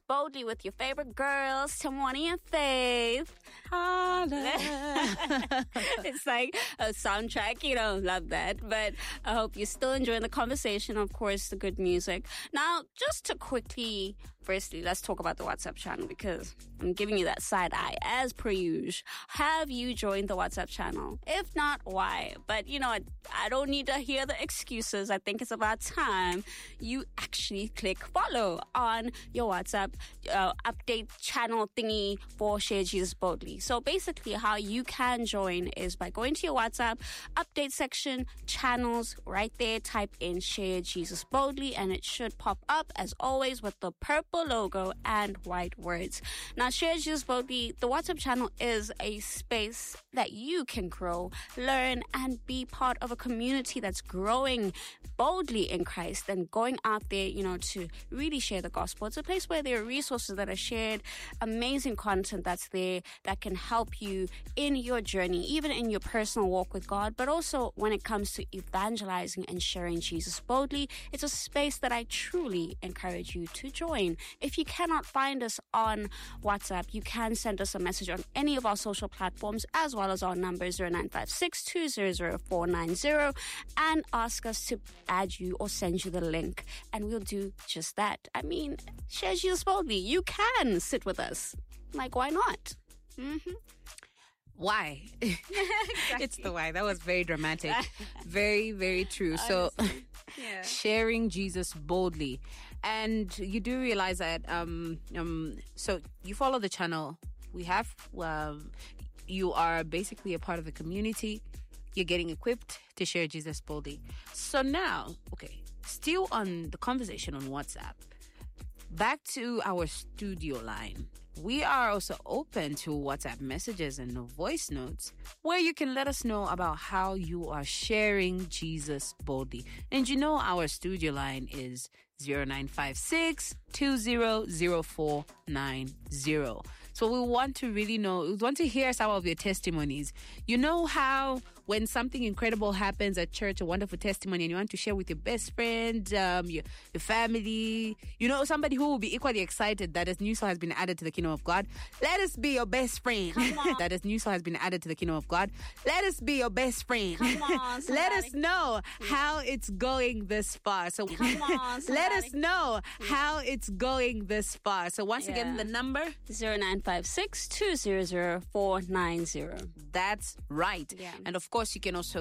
Boldly with your favorite girls, Tamwani and Faith. It's like a soundtrack, love that. But I hope you're still enjoying the conversation, of course, the good music. Now, just to quickly, firstly, let's talk about the WhatsApp channel because I'm giving you that side eye as per usual. Have you joined the WhatsApp channel? If not, why? But I don't need to hear the excuses. I think it's about time you actually click follow on your WhatsApp update channel thingy for Share Jesus Boldly. So basically how you can join is by going to your WhatsApp update section, channels, right there, type in Share Jesus Boldly and it should pop up as always with the purple logo and white words. Now, Share Jesus Boldly, the WhatsApp channel is a space that you can grow, learn, and be part of a community that's growing boldly in Christ and going out there, to really share the gospel. It's a place where there are resources that are shared, amazing content that's there that can help you in your journey, even in your personal walk with God, but also when it comes to evangelizing and sharing Jesus boldly. It's a space that I truly encourage you to join. If you cannot find us on WhatsApp, you can send us a message on any of our social platforms as well as our number 0956-200-490 and ask us to add you or send you the link and we'll do just that. I mean, Share Jesus Boldly. You can sit with us. Like, why not? Mm-hmm. Why? Exactly. It's the why. That was very dramatic. Very, very true. Honestly, so yeah. Sharing Jesus boldly. And you do realize that so you follow the channel. We have you are basically a part of the community. You're getting equipped to share Jesus boldly. So now, still on the conversation on WhatsApp, back to our studio line. We are also open to WhatsApp messages and voice notes where you can let us know about how you are sharing Jesus boldly. And our studio line is 0956-200490. So we want to really know, we want to hear some of your testimonies. You know how when something incredible happens at church, a wonderful testimony, and you want to share with your best friend, your family, somebody who will be equally excited that a new soul has been added to the kingdom of God. Let us be your best friend. That a new soul has been added to the kingdom of God. Let us be your best friend. Come on, let us know how it's going this far. So let us know how it's going this far. So once again, the number 0956-200-490. That's right. Yeah. And of course, you can also